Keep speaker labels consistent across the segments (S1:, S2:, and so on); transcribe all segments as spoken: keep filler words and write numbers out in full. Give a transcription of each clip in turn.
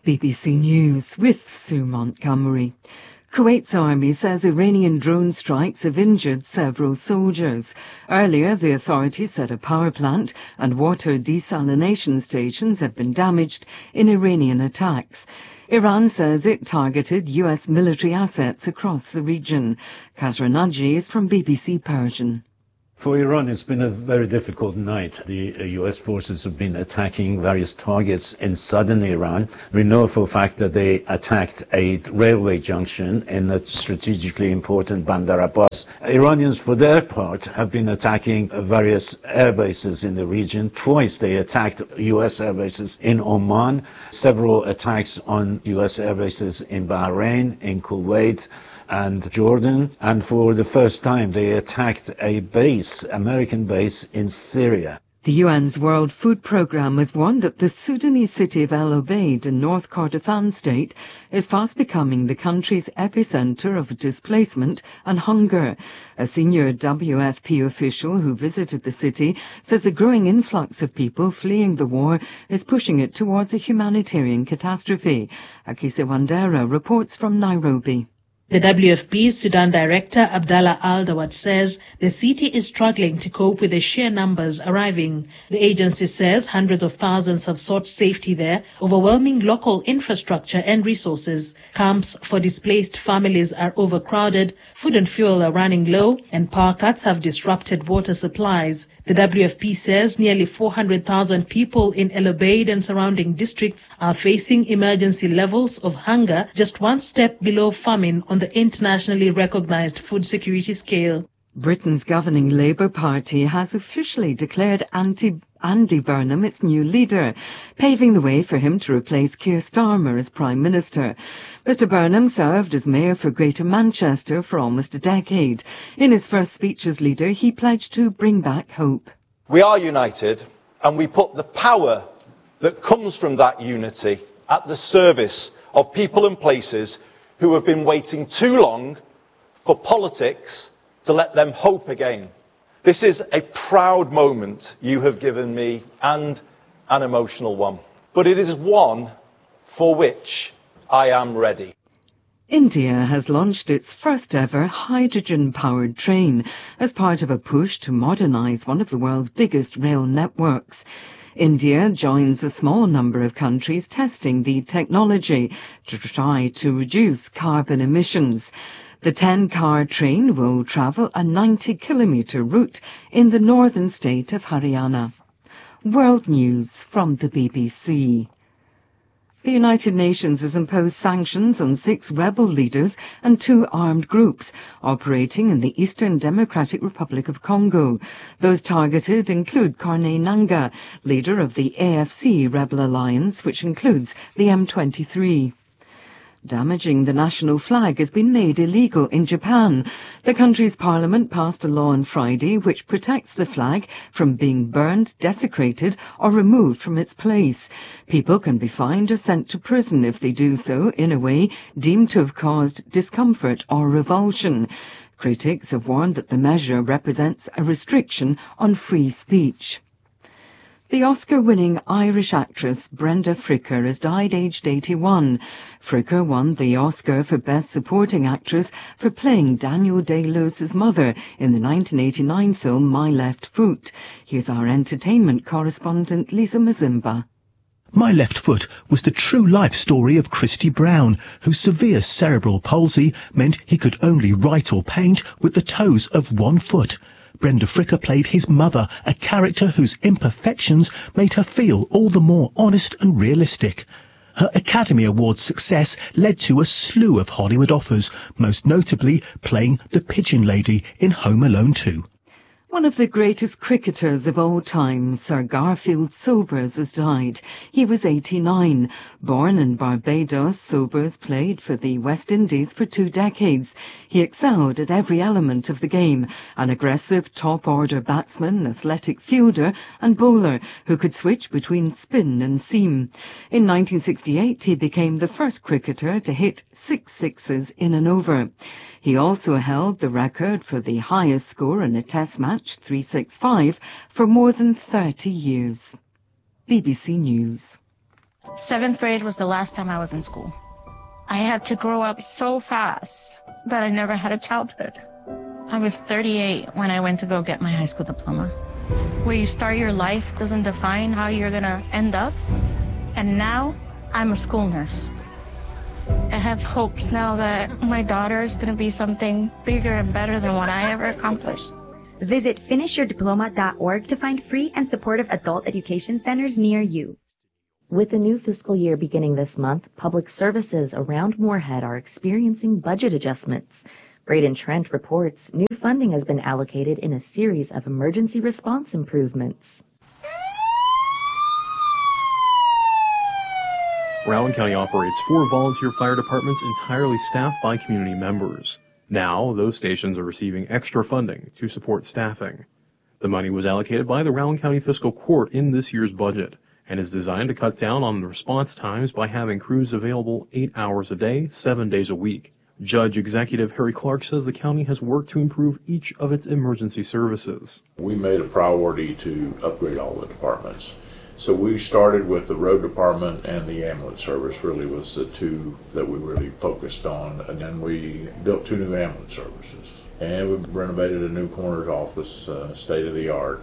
S1: B B C News with Sue Montgomery. Kuwait's army says Iranian drone strikes have injured several soldiers. Earlier, the authorities said a power plant and water desalination stations have been damaged in Iranian attacks. Iran says it targeted U S military assets across the region. Kasra Naji is from B B C Persian.
S2: For Iran, it's been a very difficult night. The U S forces have been attacking various targets in southern Iran. We know for a fact that they attacked a railway junction in a strategically important Bandar Abbas. Iranians, for their part, have been attacking various air bases in the region. Twice they attacked U S air bases in Oman, several attacks on U S air bases in Bahrain, in Kuwait, and Jordan, and for the first time they attacked a base, American base in Syria.
S1: The U N's World Food Programme has warned that the Sudanese city of El Obeid in North Kordofan state is fast becoming the country's epicenter of displacement and hunger. A senior W F P official who visited the city says the growing influx of people fleeing the war is pushing it towards a humanitarian catastrophe. Akise Wandera reports from Nairobi.
S3: The W F P's Sudan Director Abdallah Al-Dawad says the city is struggling to cope with the sheer numbers arriving. The agency says hundreds of thousands have sought safety there, overwhelming local infrastructure and resources. Camps for displaced families are overcrowded, food and fuel are running low, and power cuts have disrupted water supplies. The W F P says nearly four hundred thousand people in El Obeid and surrounding districts are facing emergency levels of hunger, just one step below famine on the internationally recognized food security scale.
S1: Britain's governing Labour Party has officially declared anti Andy Burnham its new leader, paving the way for him to replace Keir Starmer as Prime Minister. Mister Burnham served as Mayor for Greater Manchester for almost a decade. In his first speech as leader, he pledged to bring back hope.
S4: We are united, and we put the power that comes from that unity at the service of people and places who have been waiting too long for politics to let them hope again. This is a proud moment you have given me, and an emotional one. But it is one for which I am ready.
S1: India has launched its first ever hydrogen-powered train as part of a push to modernise one of the world's biggest rail networks. India joins a small number of countries testing the technology to try to reduce carbon emissions. The ten-car train will travel a ninety kilometre route in the northern state of Haryana. World News from the B B C. The United Nations has imposed sanctions on six rebel leaders and two armed groups operating in the Eastern Democratic Republic of Congo. Those targeted include Corneille Nangaa, leader of the A F C rebel alliance, which includes the M twenty-three. Damaging the national flag has been made illegal in Japan. The country's parliament passed a law on Friday which protects the flag from being burned, desecrated or removed from its place. People can be fined or sent to prison if they do so in a way deemed to have caused discomfort or revulsion. Critics have warned that the measure represents a restriction on free speech. The Oscar-winning Irish actress Brenda Fricker has died aged eighty-one. Fricker won the Oscar for Best Supporting Actress for playing Daniel Day-Lewis's mother in the nineteen eighty-nine film My Left Foot. Here's our entertainment correspondent Lisa Mazimba.
S5: My Left Foot was the true-life story of Christy Brown, whose severe cerebral palsy meant he could only write or paint with the toes of one foot. Brenda Fricker played his mother, a character whose imperfections made her feel all the more honest and realistic. Her Academy Award success led to a slew of Hollywood offers, most notably playing the Pigeon Lady in Home Alone two.
S1: One of the greatest cricketers of all time, Sir Garfield Sobers, has died. He was eighty-nine. Born in Barbados, Sobers played for the West Indies for two decades. He excelled at every element of the game, an aggressive top-order batsman, athletic fielder and bowler who could switch between spin and seam. In nineteen sixty-eight, he became the first cricketer to hit six sixes in an over. He also held the record for the highest score in a test match, three sixty-five, for more than thirty years. B B C News.
S6: Seventh grade was the last time I was in school. I had to grow up so fast that I never had a childhood. I was thirty-eight when I went to go get my high school diploma. Where you start your life doesn't define how you're gonna end up. And now, I'm a school nurse. I have hopes now that my daughter is gonna be something bigger and better than what I ever accomplished.
S7: Visit finish your diploma dot org to find free and supportive adult education centers near you.
S8: With the new fiscal year beginning this month, public services around Moorhead are experiencing budget adjustments. Braden Trent reports new funding has been allocated in a series of emergency response improvements.
S9: Rowan County operates four volunteer fire departments entirely staffed by community members. Now, those stations are receiving extra funding to support staffing. The money was allocated by the Rowan County Fiscal Court in this year's budget and is designed to cut down on the response times by having crews available eight hours a day, seven days a week. Judge Executive Harry Clark says the county has worked to improve each of its emergency services.
S10: We made a priority to upgrade all the departments. So we started with the road department and the ambulance service really was the two that we really focused on. And then we built two new ambulance services. And we renovated a new coroner's office, uh, state of the art.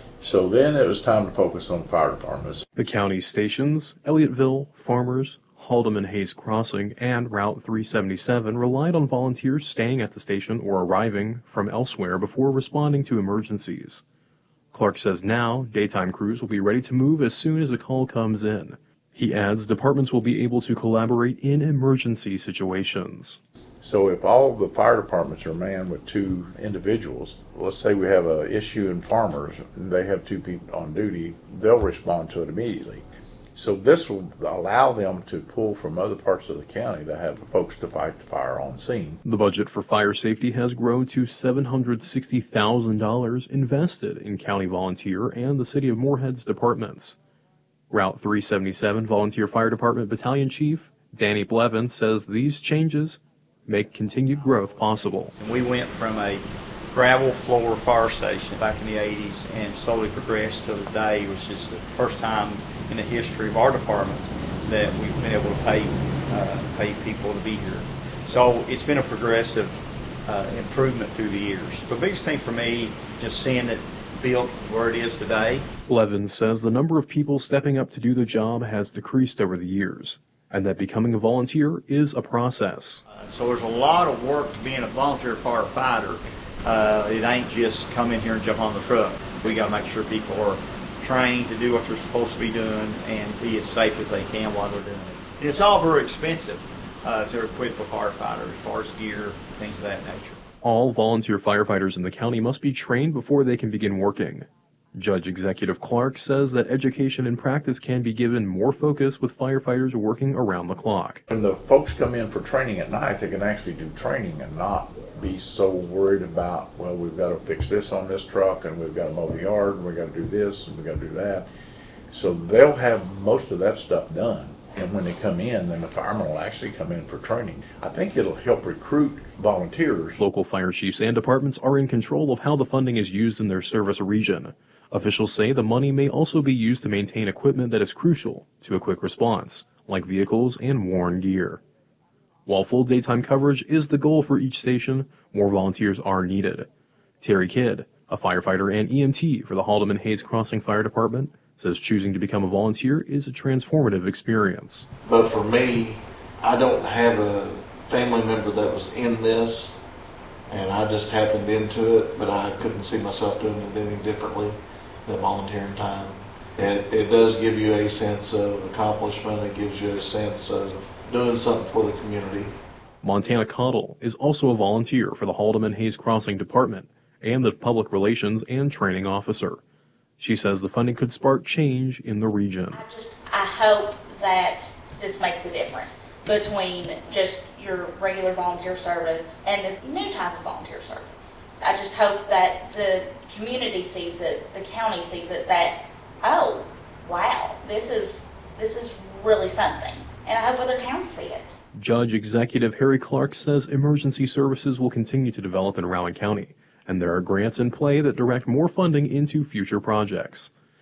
S10: So then it was time to focus on fire departments.
S9: The county stations, Elliotteville, Farmers, Haldeman Hayes Crossing, and Route three seventy-seven relied on volunteers staying at the station or arriving from elsewhere before responding to emergencies. Clark says now daytime crews will be ready to move as soon as a call comes in. He adds departments will be able to collaborate in emergency situations.
S10: So if all the fire departments are manned with two individuals, let's say we have an issue in Farmers and they have two people on duty, they'll respond to it immediately. So this will allow them to pull from other parts of the county to have folks to fight the fire on scene.
S9: The budget for fire safety has grown to seven hundred sixty thousand dollars invested in county volunteer and the City of Moorhead's departments. Route three seventy-seven Volunteer Fire Department Battalion Chief Danny Blevins says these changes make continued growth possible.
S11: We went from a gravel floor fire station back in the eighties and slowly progressed to the day, which is the first time in the history of our department that we've been able to pay uh, pay people to be here. So it's been a progressive uh, improvement through the years. The biggest thing for me, just seeing it built where it is today.
S9: Blevins says the number of people stepping up to do the job has decreased over the years, and that becoming a volunteer is a process.
S11: Uh, so there's a lot of work to being a volunteer firefighter. Uh, it ain't just come in here and jump on the truck. We got to make sure people are trained to do what they're supposed to be doing and be as safe as they can while they're doing it. And it's all very expensive uh, to equip a firefighter as far as gear, things of that nature.
S9: All volunteer firefighters in the county must be trained before they can begin working. Judge Executive Clark says that education and practice can be given more focus with firefighters working around the clock.
S10: When the folks come in for training at night, they can actually do training and not be so worried about, well, we've got to fix this on this truck and we've got to mow the yard and we've got to do this and we've got to do that. So they'll have most of that stuff done. And when they come in, then the firemen will actually come in for training. I think it'll help recruit volunteers.
S9: Local fire chiefs and departments are in control of how the funding is used in their service region. Officials say the money may also be used to maintain equipment that is crucial to a quick response, like vehicles and worn gear. While full daytime coverage is the goal for each station, more volunteers are needed. Terry Kidd, a firefighter and E M T for the Haldeman Hayes Crossing Fire Department, says choosing to become a volunteer is a transformative experience.
S12: But for me, I don't have a family member that was in this, and I just happened into it, but I couldn't see myself doing it any differently than volunteering time. It, it does give you a sense of accomplishment. It gives you a sense of doing something for the community.
S9: Montana Cottle is also a volunteer for the Haldeman Hayes Crossing Department and the Public Relations and Training Officer. She says the funding could spark change in the region.
S13: I just, I hope that this makes a difference between just your regular volunteer service and this new type of volunteer service. I just hope that the community sees it, the county sees it, that, oh, wow, this is, this is really something. And I hope other towns see it.
S9: Judge Executive Harry Clark says emergency services will continue to develop in Rowan County, and there are grants in play that direct more funding into future projects.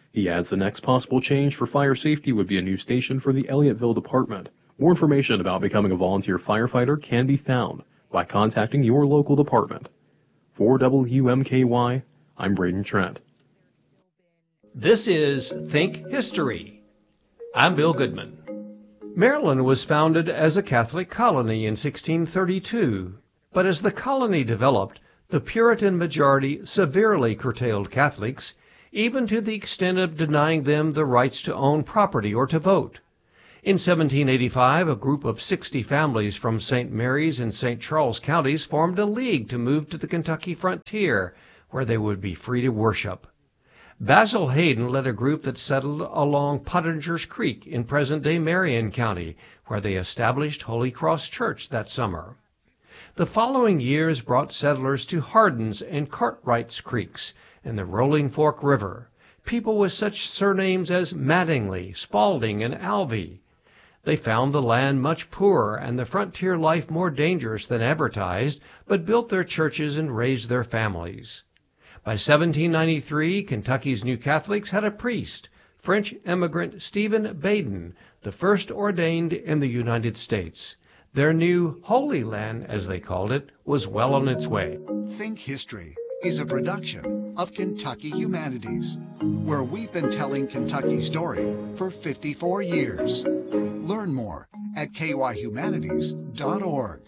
S9: He adds the next possible change for fire safety would be a new station for the Elliotteville Department. More information about becoming a volunteer firefighter can be found by contacting your local department. For W M K Y, I'm Braden Trent.
S14: This is Think History. I'm Bill Goodman. Maryland was founded as a Catholic colony in sixteen thirty-two, but as the colony developed, the Puritan majority severely curtailed Catholics, even to the extent of denying them the rights to own property or to vote. In seventeen eighty-five, a group of sixty families from Saint Mary's and Saint Charles counties formed a league to move to the Kentucky frontier, where they would be free to worship. Basil Hayden led a group that settled along Pottinger's Creek in present-day Marion County, where they established Holy Cross Church that summer. The following years brought settlers to Hardin's and Cartwright's Creeks and the Rolling Fork River, people with such surnames as Mattingly, Spalding, and Alvey. They found the land much poorer and the frontier life more dangerous than advertised, but built their churches and raised their families. By seventeen ninety-three, Kentucky's New Catholics had a priest, French immigrant Stephen Baden, the first ordained in the United States. Their new Holy Land, as they called it, was well on its way.
S15: Think History is a production of Kentucky Humanities, where we've been telling Kentucky's story for fifty-four years. Learn more at k y humanities dot org.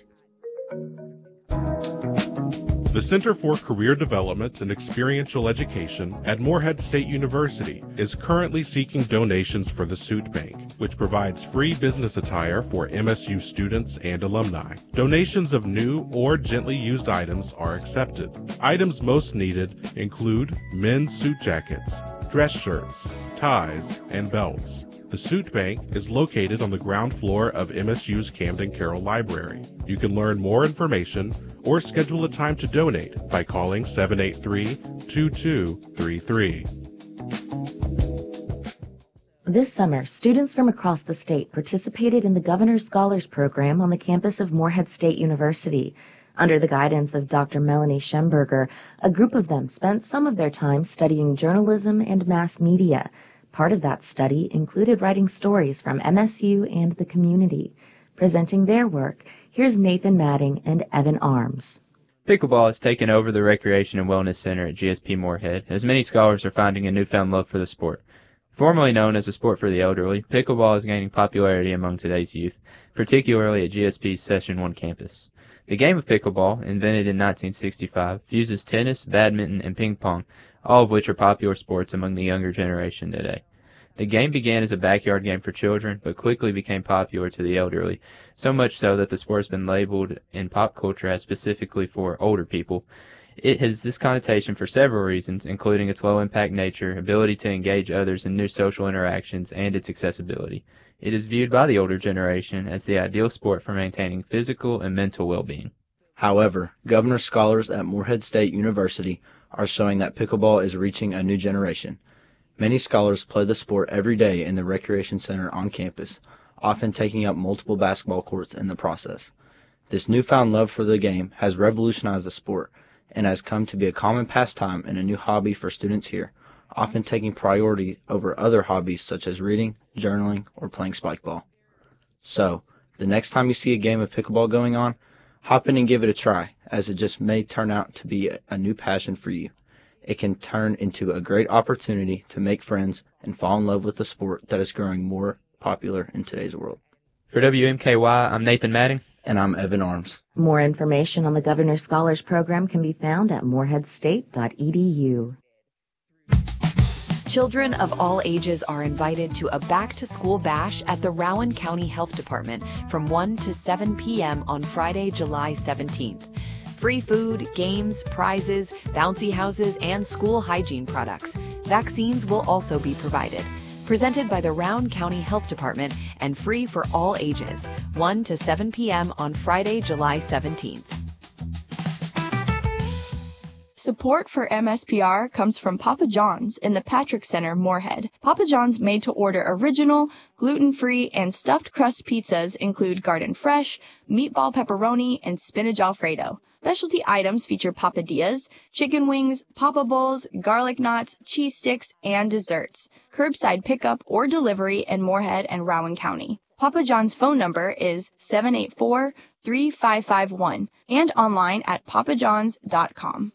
S16: The Center for Career Development and Experiential Education at Morehead State University is currently seeking donations for the Suit Bank, which provides free business attire for M S U students and alumni. Donations of new or gently used items are accepted. Items most needed include men's suit jackets, dress shirts, ties, and belts. The Suit Bank is located on the ground floor of M S U's Camden Carroll Library. You can learn more information or schedule a time to donate by calling seven eight three, two two three three.
S8: This summer, students from across the state participated in the Governor's Scholars Program on the campus of Morehead State University. Under the guidance of Doctor Melanie Schemberger, a group of them spent some of their time studying journalism and mass media. Part of that study included writing stories from M S U and the community. Presenting their work, here's Nathan Madding and Evan Arms.
S17: Pickleball has taken over the Recreation and Wellness Center at G S P Morehead, as many scholars are finding a newfound love for the sport. Formerly known as a sport for the elderly, pickleball is gaining popularity among today's youth, particularly at G S P's Session one campus. The game of pickleball, invented in nineteen sixty-five, fuses tennis, badminton, and ping pong, all of which are popular sports among the younger generation today. The game began as a backyard game for children, but quickly became popular to the elderly, so much so that the sport has been labeled in pop culture as specifically for older people. It has this connotation for several reasons, including its low-impact nature, ability to engage others in new social interactions, and its accessibility. It is viewed by the older generation as the ideal sport for maintaining physical and mental well-being.
S18: However, Governor's scholars at Morehead State University are showing that pickleball is reaching a new generation. Many scholars play the sport every day in the recreation center on campus, often taking up multiple basketball courts in the process. This newfound love for the game has revolutionized the sport and has come to be a common pastime and a new hobby for students here, often taking priority over other hobbies such as reading, journaling, or playing spikeball. So, the next time you see a game of pickleball going on, hop in and give it a try, as it just may turn out to be a new passion for you. It can turn into a great opportunity to make friends and fall in love with the sport that is growing more popular in today's world.
S17: For W M K Y, I'm Nathan Madding.
S18: And I'm Evan Arms.
S8: More information on the Governor's Scholars Program can be found at morehead state dot e d u.
S19: Children of all ages are invited to a back-to-school bash at the Rowan County Health Department from one to seven p m on Friday, July seventeenth. Free food, games, prizes, bouncy houses, and school hygiene products. Vaccines will also be provided. Presented by the Rowan County Health Department and free for all ages. one to seven p m on Friday, July seventeenth.
S20: Support for M S P R comes from Papa John's in the Patrick Center, Moorhead. Papa John's made-to-order original, gluten-free, and stuffed crust pizzas include garden fresh, meatball pepperoni, and spinach alfredo. Specialty items feature papadillas, chicken wings, papa bowls, garlic knots, cheese sticks, and desserts. Curbside pickup or delivery in Moorhead and Rowan County. Papa John's phone number is seven eight four, three five five one and online at papa johns dot com.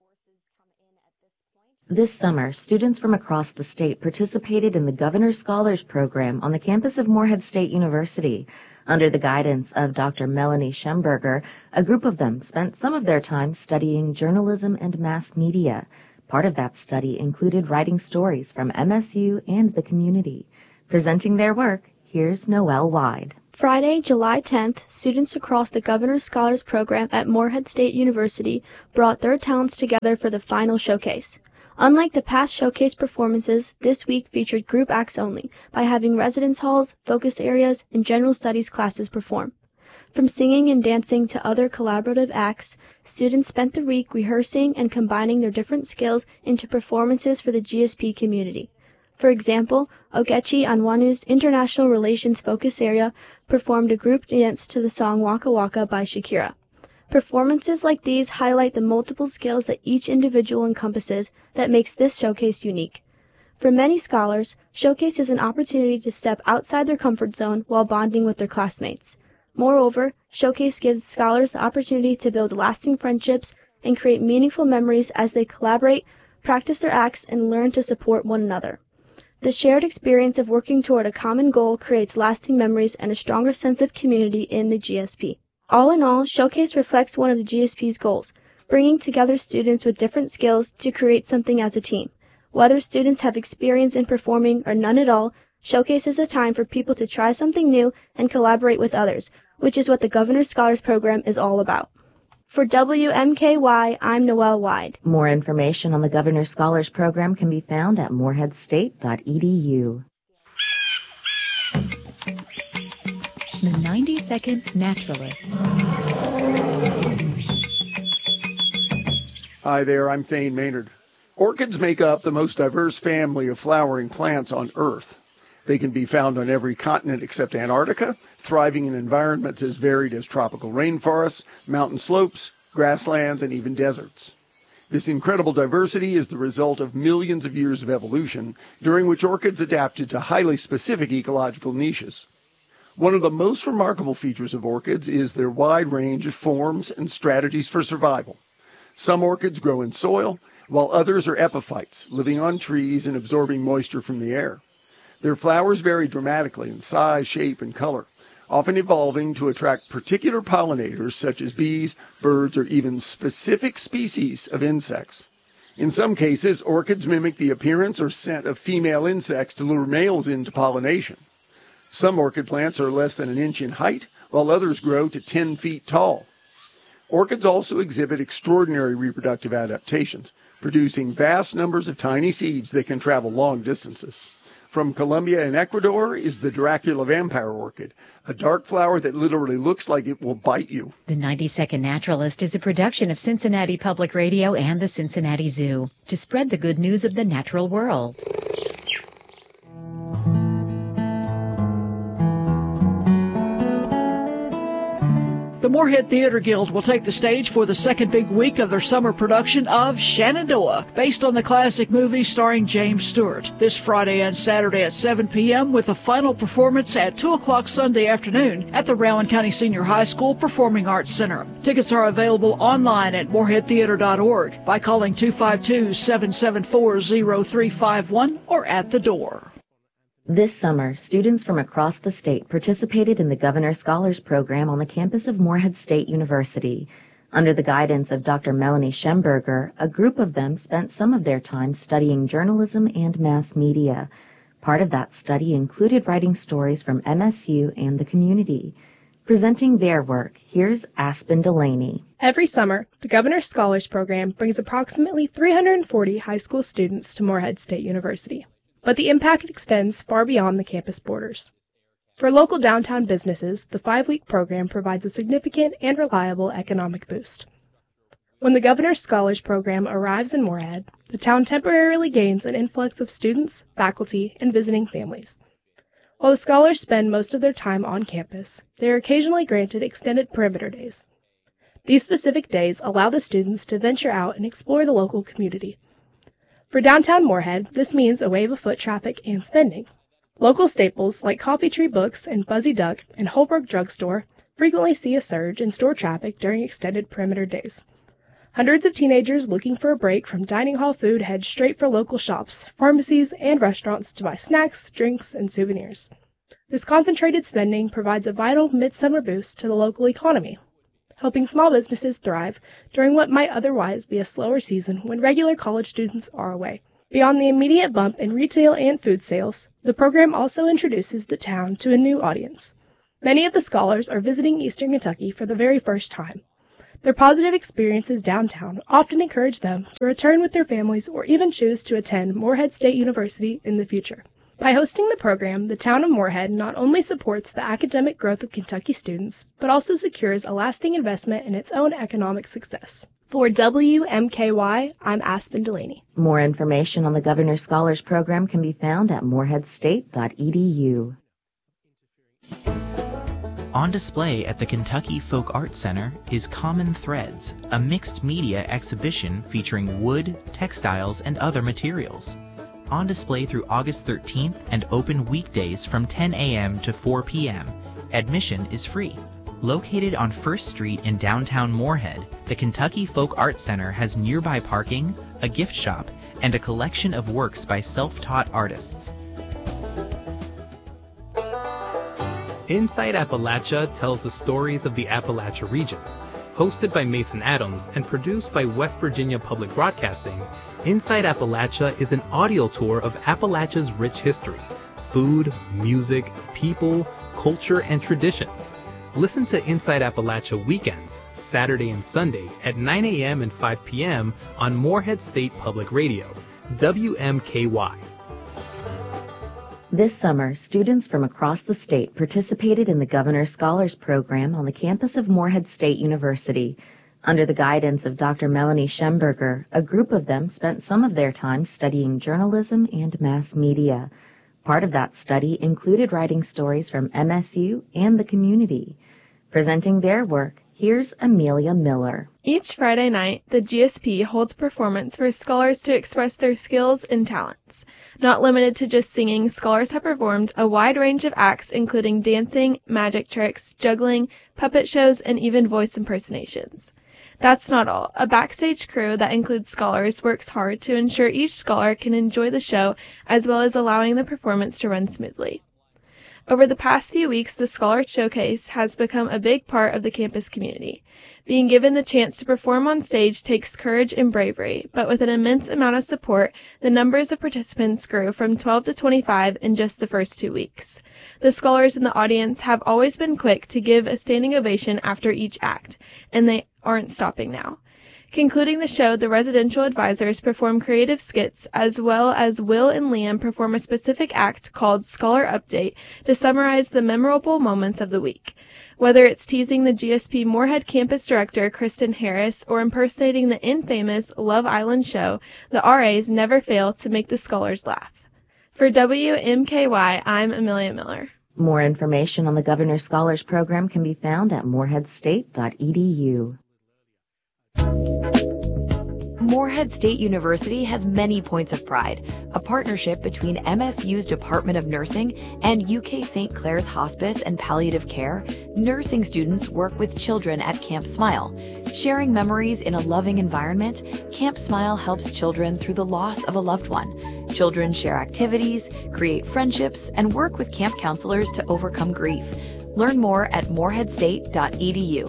S8: This summer, students from across the state participated in the Governor's Scholars Program on the campus of Moorhead State University. Under the guidance of Doctor Melanie Schemberger, a group of them spent some of their time studying journalism and mass media. Part of that study included writing stories from M S U and the community. Presenting their work, here's Noelle Wide.
S21: Friday, July tenth, students across the Governor's Scholars Program at Moorhead State University brought their talents together for the final showcase. Unlike the past showcase performances, this week featured group acts only, by having residence halls, focus areas, and general studies classes perform. From singing and dancing to other collaborative acts, students spent the week rehearsing and combining their different skills into performances for the G S P community. For example, Ogechi Anwanu's International Relations Focus Area performed a group dance to the song Waka Waka by Shakira. Performances like these highlight the multiple skills that each individual encompasses that makes this showcase unique. For many scholars, Showcase is an opportunity to step outside their comfort zone while bonding with their classmates. Moreover, Showcase gives scholars the opportunity to build lasting friendships and create meaningful memories as they collaborate, practice their acts, and learn to support one another. The shared experience of working toward a common goal creates lasting memories and a stronger sense of community in the G S P. All in all, Showcase reflects one of the G S P's goals, bringing together students with different skills to create something as a team. Whether students have experience in performing or none at all, Showcase is a time for people to try something new and collaborate with others, which is what the Governor's Scholars Program is all about. For W M K Y, I'm Noelle Wide.
S8: More information on the Governor's Scholars Program can be found at moorhead state dot e d u.
S22: The ninety second Naturalist.
S23: Hi there, I'm Thane Maynard. Orchids make up the most diverse family of flowering plants on Earth. They can be found on every continent except Antarctica, thriving in environments as varied as tropical rainforests, mountain slopes, grasslands, and even deserts. This incredible diversity is the result of millions of years of evolution, during which orchids adapted to highly specific ecological niches. One of the most remarkable features of orchids is their wide range of forms and strategies for survival. Some orchids grow in soil, while others are epiphytes, living on trees and absorbing moisture from the air. Their flowers vary dramatically in size, shape, and color, often evolving to attract particular pollinators such as bees, birds, or even specific species of insects. In some cases, orchids mimic the appearance or scent of female insects to lure males into pollination. Some orchid plants are less than an inch in height, while others grow to ten feet tall. Orchids also exhibit extraordinary reproductive adaptations, producing vast numbers of tiny seeds that can travel long distances. From Colombia and Ecuador is the Dracula vampire orchid, a dark flower that literally looks like it will bite you.
S22: The ninety second Naturalist is a production of Cincinnati Public Radio and the Cincinnati Zoo to spread the good news of the natural world.
S24: The Moorhead Theater Guild will take the stage for the second big week of their summer production of Shenandoah, based on the classic movie starring James Stewart, this Friday and Saturday at seven p.m. with a final performance at two o'clock Sunday afternoon at the Rowan County Senior High School Performing Arts Center. Tickets are available online at moorhead theater dot org by calling two five two, seven seven four, zero three five one or at the door.
S8: This summer, students from across the state participated in the Governor's Scholars Program on the campus of Moorhead State University. Under the guidance of Doctor Melanie Schemberger, a group of them spent some of their time studying journalism and mass media. Part of that study included writing stories from M S U and the community. Presenting their work, here's Aspen Delaney.
S25: Every summer, the Governor's Scholars Program brings approximately three hundred forty high school students to Moorhead State University. But the impact extends far beyond the campus borders. For local downtown businesses, the five-week program provides a significant and reliable economic boost. When the Governor's Scholars Program arrives in Moorhead, the town temporarily gains an influx of students, faculty, and visiting families. While the scholars spend most of their time on campus, they are occasionally granted extended perimeter days. These specific days allow the students to venture out and explore the local community. For downtown Moorhead, this means a wave of foot traffic and spending. Local staples like Coffee Tree Books and Buzzy Duck and Holbrook Drugstore frequently see a surge in store traffic during extended perimeter days. Hundreds of teenagers looking for a break from dining hall food head straight for local shops, pharmacies, and restaurants to buy snacks, drinks, and souvenirs. This concentrated spending provides a vital midsummer boost to the local economy, helping small businesses thrive during what might otherwise be a slower season when regular college students are away. Beyond the immediate bump in retail and food sales, the program also introduces the town to a new audience. Many of the scholars are visiting Eastern Kentucky for the very first time. Their positive experiences downtown often encourage them to return with their families or even choose to attend Moorhead State University in the future. By hosting the program, the town of Moorhead not only supports the academic growth of Kentucky students, but also secures a lasting investment in its own economic success. For W M K Y, I'm Aspen Delaney.
S8: More information on the Governor's Scholars Program can be found at moorhead state dot e d u.
S1: On display at the Kentucky Folk Arts Center is Common Threads, a mixed media exhibition featuring wood, textiles, and other materials. On display through August thirteenth and open weekdays from ten a m to four p m Admission is free. Located on First Street in downtown Moorhead, the Kentucky Folk Arts Center has nearby parking, a gift shop, and a collection of works by self-taught artists.
S2: Inside Appalachia tells the stories of the Appalachia region. Hosted by Mason Adams and produced by West Virginia Public Broadcasting, Inside Appalachia is an audio tour of Appalachia's rich history, food, music, people, culture, and traditions. Listen to Inside Appalachia weekends, Saturday and Sunday at nine a m and five p m on Moorhead State Public Radio, W M K Y.
S8: This summer, students from across the state participated in the Governor's Scholars Program on the campus of Moorhead State University. Under the guidance of Doctor Melanie Schemberger, a group of them spent some of their time studying journalism and mass media. Part of that study included writing stories from M S U and the community. Presenting their work, here's Amelia Miller.
S3: Each Friday night, the G S P holds a performance for scholars to express their skills and talents. Not limited to just singing, scholars have performed a wide range of acts including dancing, magic tricks, juggling, puppet shows, and even voice impersonations. That's not all. A backstage crew that includes scholars works hard to ensure each scholar can enjoy the show as well as allowing the performance to run smoothly. Over the past few weeks, the Scholar Showcase has become a big part of the campus community. Being given the chance to perform on stage takes courage and bravery, but with an immense amount of support, the numbers of participants grew from twelve to twenty-five in just the first two weeks. The scholars in the audience have always been quick to give a standing ovation after each act, and they aren't stopping now. Concluding the show, the residential advisors perform creative skits, as well as Will and Liam perform a specific act called Scholar Update to summarize the memorable moments of the week. Whether it's teasing the G S P Moorhead campus director, Kristen Harris, or impersonating the infamous Love Island show, the R As never fail to make the scholars laugh. For W M K Y, I'm Amelia Miller.
S8: More information on the Governor's Scholars Program can be found at moorhead state dot e d u.
S19: Moorhead State University has many points of pride. A partnership between M S U's Department of Nursing and U K Saint Clair's Hospice and Palliative Care, nursing students work with children at Camp Smile. Sharing memories in a loving environment, Camp Smile helps children through the loss of a loved one. Children share activities, create friendships, and work with camp counselors to overcome grief. Learn more at moorhead state dot e d u.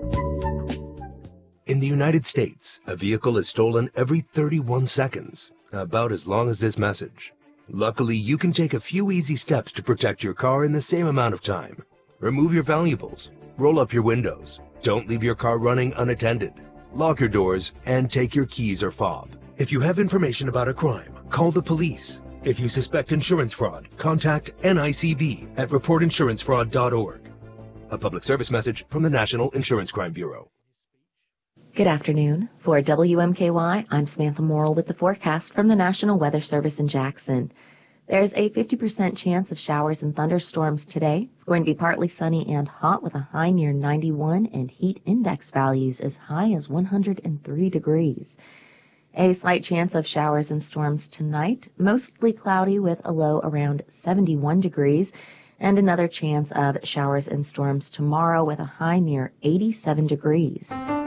S4: In the United States, a vehicle is stolen every thirty-one seconds, about as long as this message. Luckily, you can take a few easy steps to protect your car in the same amount of time. Remove your valuables, roll up your windows, don't leave your car running unattended, lock your doors, and take your keys or fob. If you have information about a crime, call the police. If you suspect insurance fraud, contact N I C B at report insurance fraud dot org. A public service message from the National Insurance Crime Bureau.
S8: Good afternoon. For W M K Y, I'm Samantha Morrill with the forecast from the National Weather Service in Jackson. There's a fifty percent chance of showers and thunderstorms today. It's going to be partly sunny and hot with a high near ninety-one and heat index values as high as one hundred three degrees. A slight chance of showers and storms tonight, mostly cloudy with a low around seventy-one degrees, and another chance of showers and storms tomorrow with a high near eighty-seven degrees.